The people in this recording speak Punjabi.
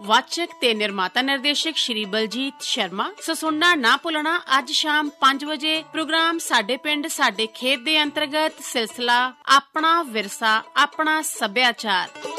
ਵਾਚਕ ਤੇ ਨਿਰਮਾਤਾ ਨਿਰਦੇਸ਼ਕ ਸ਼੍ਰੀ ਬਲਜੀਤ ਸ਼ਰਮਾ। ਸੋ ਸੁਣਨਾ ਨਾ ਭੁੱਲਣਾ ਅੱਜ ਸ਼ਾਮ 5 ਵਜੇ ਪ੍ਰੋਗਰਾਮ ਸਾਡੇ ਪਿੰਡ ਸਾਡੇ ਖੇਤ ਦੇ ਅੰਤਰਗਤ ਸਿਲਸਿਲਾ ਆਪਣਾ ਵਿਰਸਾ ਆਪਣਾ ਸੱਭਿਆਚਾਰ।